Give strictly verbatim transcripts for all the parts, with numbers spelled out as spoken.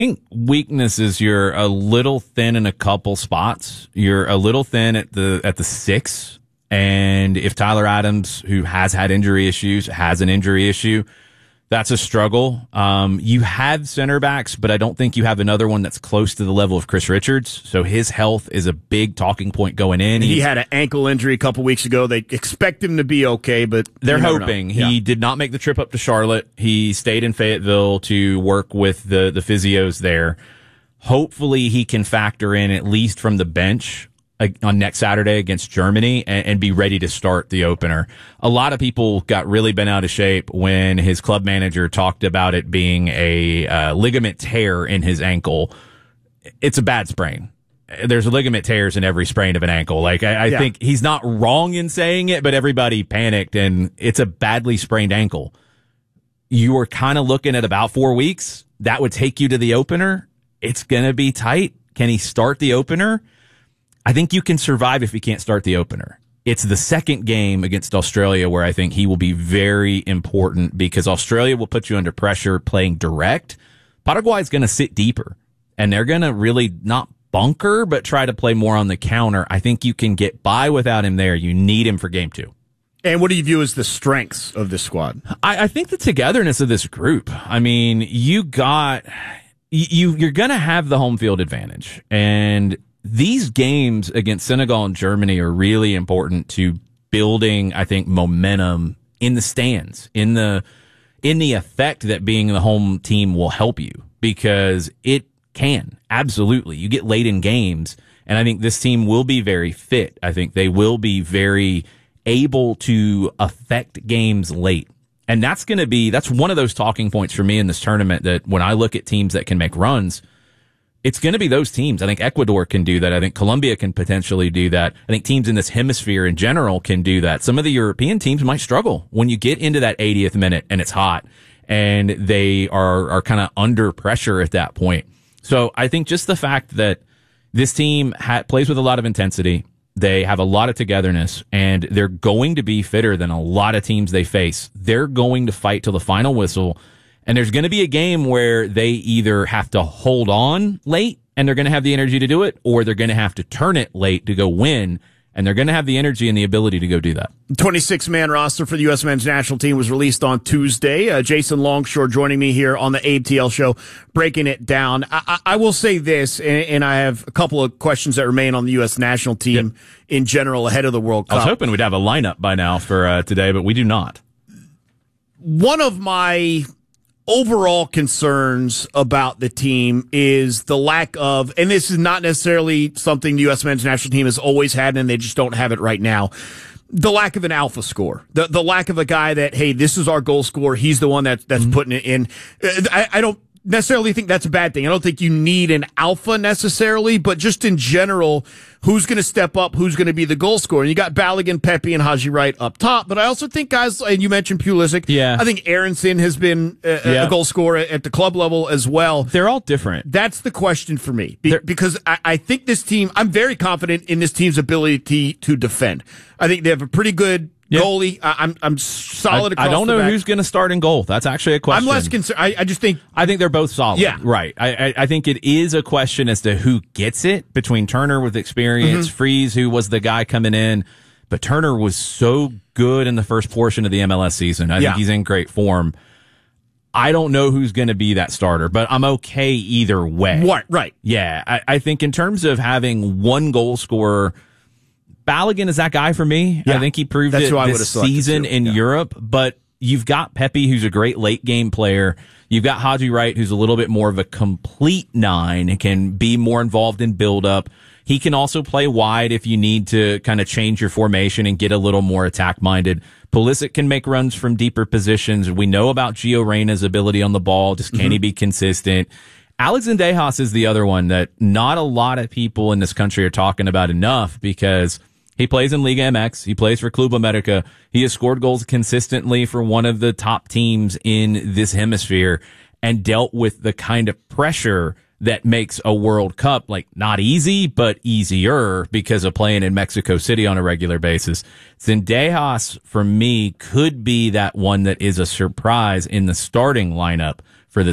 I think weakness is you're a little thin in a couple spots. You're a little thin at the at the six, and if Tyler Adams, who has had injury issues, has an injury issue, that's a struggle. Um, you have center backs, but I don't think you have another one that's close to the level of Chris Richards. So his health is a big talking point going in. He He's, had an ankle injury a couple weeks ago. They expect him to be okay, but they're hoping. Yeah. He did not make the trip up to Charlotte. He stayed in Fayetteville to work with the, the physios there. Hopefully he can factor in at least from the bench on next Saturday against Germany and, and be ready to start the opener. A lot of people got really bent out of shape when his club manager talked about it being a uh, ligament tear in his ankle. It's a bad sprain. There's ligament tears in every sprain of an ankle. Like I, I yeah. think he's not wrong in saying it, but everybody panicked, and it's a badly sprained ankle. You are kind of looking at about four weeks. That would take you to the opener. It's going to be tight. Can he start the opener? I think you can survive if he can't start the opener. It's the second game against Australia where I think he will be very important because Australia will put you under pressure playing direct. Paraguay is going to sit deeper, and they're going to really not bunker, but try to play more on the counter. I think you can get by without him there. You need him for game two. And what do you view as the strengths of this squad? I, I think the togetherness of this group. I mean, you got, you, you're going to have the home field advantage, and these games against Senegal and Germany are really important to building, I think, momentum in the stands, in the in the effect that being the home team will help you, because it can. Absolutely. You get late in games, and I think this team will be very fit. I think they will be very able to affect games late. And that's going to be, that's one of those talking points for me in this tournament, that when I look at teams that can make runs, it's going to be those teams. I think Ecuador can do that. I think Colombia can potentially do that. I think teams in this hemisphere in general can do that. Some of the European teams might struggle when you get into that eightieth minute and it's hot and they are, are kind of under pressure at that point. So I think just the fact that this team ha- plays with a lot of intensity, they have a lot of togetherness, and they're going to be fitter than a lot of teams they face. They're going to fight till the final whistle. And there's going to be a game where they either have to hold on late and they're going to have the energy to do it, or they're going to have to turn it late to go win, and they're going to have the energy and the ability to go do that. twenty-six man roster for the U S men's national team was released on Tuesday. Uh, Jason Longshore joining me here on the A T L show, breaking it down. I, I, I will say this, and, and I have a couple of questions that remain on the U S national team yep. in general ahead of the World Cup. I was hoping we'd have a lineup by now for uh, today, but we do not. One of my overall concerns about the team is the lack of, and this is not necessarily something the U S men's national team has always had, and they just don't have it right now, the lack of an alpha score, the the lack of a guy that, hey, this is our goal scorer, he's the one that, that's mm-hmm. putting it in. I, I don't necessarily think that's a bad thing. I don't think you need an alpha necessarily, but just in general, who's going to step up, who's going to be the goal scorer? And you got Balogun, Pepe, and Haji Wright up top, but I also think guys, and you mentioned Pulisic, yeah. I think Aronson has been a, yeah. a goal scorer at the club level as well. They're all different. That's the question for me, Be- because I, I think this team, I'm very confident in this team's ability to defend. I think they have a pretty good Yep. goalie. I, I'm I'm solid. I, across I don't know the back. who's going to start in goal. That's actually a question. I'm less concerned. I, I just think I think they're both solid. Yeah, right. I, I I think it is a question as to who gets it between Turner with experience, mm-hmm. Freeze, who was the guy coming in, but Turner was so good in the first portion of the M L S season. I yeah. think he's in great form. I don't know who's going to be that starter, but I'm okay either way. Right. Right. Yeah. I, I think in terms of having one goal scorer, Balogun is that guy for me. Yeah, I think he proved it this season in yeah. Europe. But you've got Pepe, who's a great late game player. You've got Haji Wright, who's a little bit more of a complete nine and can be more involved in build up. He can also play wide if you need to kind of change your formation and get a little more attack minded. Pulisic can make runs from deeper positions. We know about Gio Reyna's ability on the ball. Just can mm-hmm. he be consistent? Alex Zendejas is the other one that not a lot of people in this country are talking about enough, because he plays in Liga M X. He plays for Club America. He has scored goals consistently for one of the top teams in this hemisphere and dealt with the kind of pressure that makes a World Cup, like, not easy, but easier because of playing in Mexico City on a regular basis. Zendejas, for me, could be that one that is a surprise in the starting lineup for this team.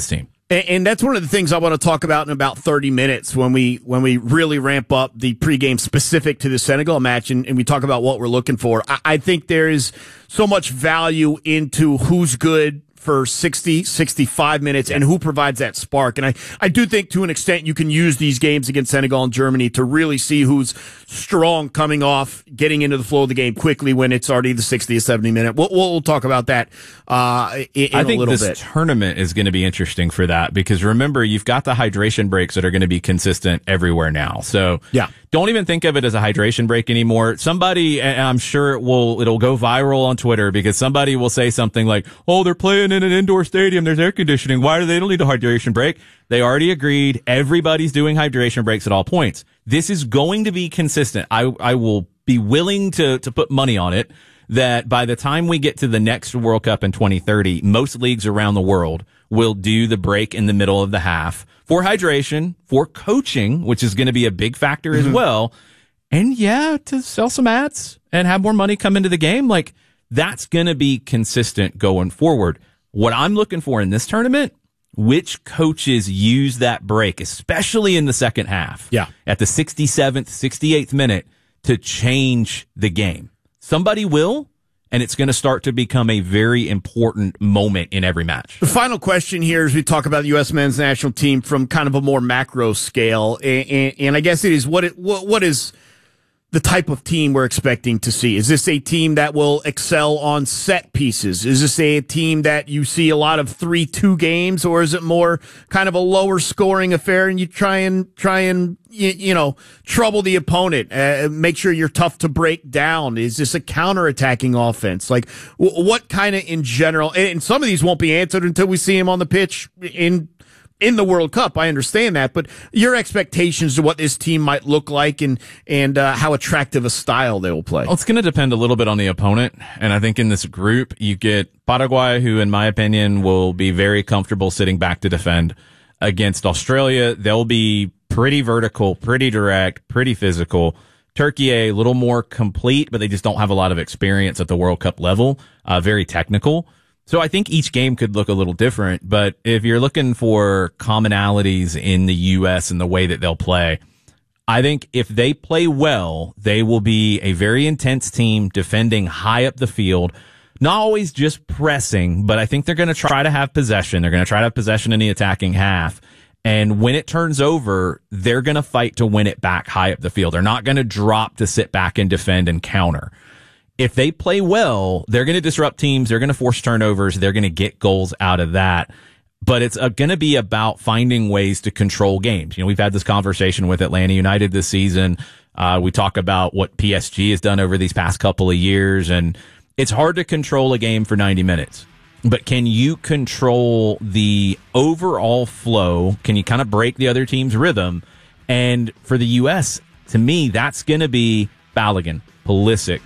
And, and that's one of the things I want to talk about in about thirty minutes when we when we really ramp up the pregame specific to the Senegal match and, and we talk about what we're looking for. I, I think there is so much value into who's good for sixty, sixty-five minutes and who provides that spark. And I, I do think to an extent you can use these games against Senegal and Germany to really see who's strong coming off, getting into the flow of the game quickly when it's already the sixty or seventy minute. We'll, we'll talk about that uh, in, in I a think little this bit. tournament is going to be interesting for that because remember, you've got the hydration breaks that are going to be consistent everywhere now. So yeah. Don't even think of it as a hydration break anymore. Somebody, and I'm sure it will, it'll go viral on Twitter because somebody will say something like, oh, they're playing in an indoor stadium. There's air conditioning. Why do they don't need a hydration break? They already agreed. Everybody's doing hydration breaks at all points. This is going to be consistent. I, I will be willing to, to put money on it that by the time we get to the next World Cup in twenty thirty, most leagues around the world will do the break in the middle of the half for hydration, for coaching, which is going to be a big factor mm-hmm. as well. And yeah, to sell some ads and have more money come into the game. Like that's going to be consistent going forward. What I'm looking for in this tournament, which coaches use that break, especially in the second half. Yeah. At the sixty-seventh, sixty-eighth minute to change the game. Somebody will, and it's going to start to become a very important moment in every match. The final question here as we talk about the U S men's national team from kind of a more macro scale, and, and, and I guess it is what it what, what is the type of team we're expecting to see? Is this a team that will excel on set pieces? Is this a team that you see a lot of three two games, or is it more kind of a lower scoring affair and you try and try and you, you know trouble the opponent, uh, make sure you're tough to break down? Is this a counterattacking offense? Like w- what kind of in general? And, and some of these won't be answered until we see him on the pitch in. In the World Cup, I understand that, but your expectations to what this team might look like and and uh, how attractive a style they will play. Well, it's going to depend a little bit on the opponent, and I think in this group you get Paraguay, who, in my opinion, will be very comfortable sitting back to defend against Australia. They'll be pretty vertical, pretty direct, pretty physical. Turkey a little more complete, but they just don't have a lot of experience at the World Cup level. Uh, very technical. So I think each game could look a little different, but if you're looking for commonalities in the U S and the way that they'll play, I think if they play well, they will be a very intense team defending high up the field, not always just pressing, but I think they're going to try to have possession. They're going to try to have possession in the attacking half. And when it turns over, they're going to fight to win it back high up the field. They're not going to drop to sit back and defend and counter. If they play well, they're going to disrupt teams. They're going to force turnovers. They're going to get goals out of that. But it's uh, going to be about finding ways to control games. You know, we've had this conversation with Atlanta United this season. Uh, we talk about what P S G has done over these past couple of years, and it's hard to control a game for ninety minutes. But can you control the overall flow? Can you kind of break the other team's rhythm? And for the U S, to me, that's going to be Balogun, Pulisic,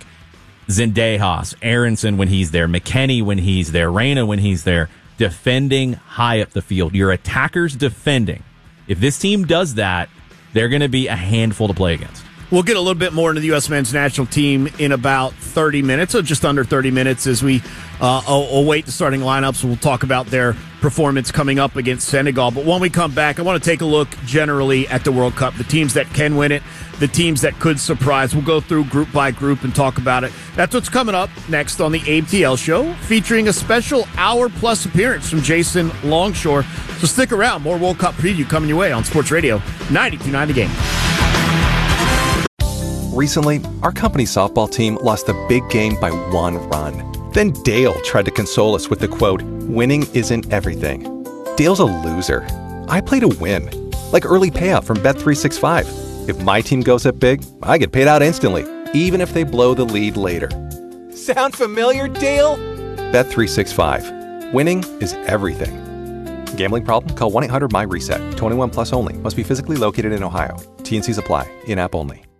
Zendejas, Aronson when he's there, McKennie when he's there, Reyna when he's there, defending high up the field. Your attackers defending. If this team does that, they're going to be a handful to play against. We'll get a little bit more into the U S men's national team in about thirty minutes, or just under thirty minutes, as we uh, await the starting lineups. We'll talk about their performance coming up against Senegal. But when we come back, I want to take a look generally at the World Cup, the teams that can win it, the teams that could surprise. We'll go through group by group and talk about it. That's what's coming up next on the A B T L Show, featuring a special hour-plus appearance from Jason Longshore. So stick around. More World Cup preview coming your way on Sports Radio ninety-two point nine The Game. Recently, our company softball team lost a big game by one run. Then Dale tried to console us with the quote, "Winning isn't everything." Dale's a loser. I play to win. Like early payout from Bet three sixty-five. If my team goes up big, I get paid out instantly, even if they blow the lead later. Sound familiar, Dale? Bet three sixty-five. Winning is everything. Gambling problem? Call one eight hundred M Y RESET. twenty-one plus only. Must be physically located in Ohio. T and C's apply. In-app only.